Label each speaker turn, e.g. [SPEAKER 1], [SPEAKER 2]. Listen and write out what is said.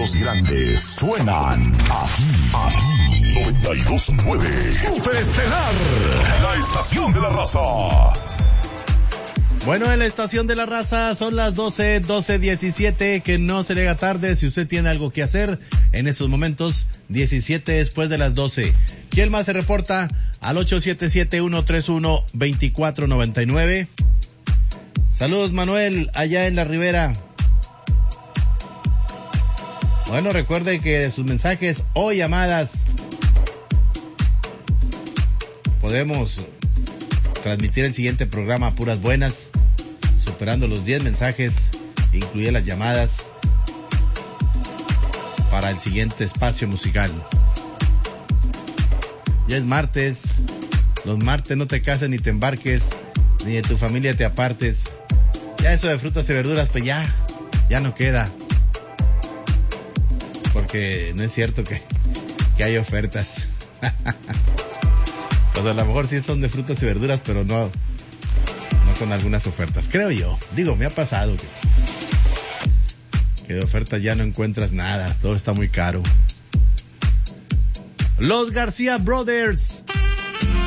[SPEAKER 1] Los grandes suenan aquí. 92.9 Superestelar, la estación de la raza.
[SPEAKER 2] Bueno, en la estación de la raza son las 12:17, que no se le haga tarde si usted tiene algo que hacer en esos momentos, 17 después de las 12. ¿Quién más se reporta? Al 877-131-2499. Saludos, Manuel, allá en la Ribera. Bueno, recuerde que de sus mensajes o llamadas podemos transmitir el siguiente programa Puras Buenas, superando los 10 mensajes, incluye las llamadas para el siguiente espacio musical. Ya es martes, los martes no te cases ni te embarques, ni de tu familia te apartes. Ya eso de frutas y verduras, pues ya no queda. Porque no es cierto que hay ofertas. Pues a lo mejor sí son de frutas y verduras, pero no con algunas ofertas, creo yo. Digo, me ha pasado que de ofertas ya no encuentras nada, todo está muy caro. Los García Brothers,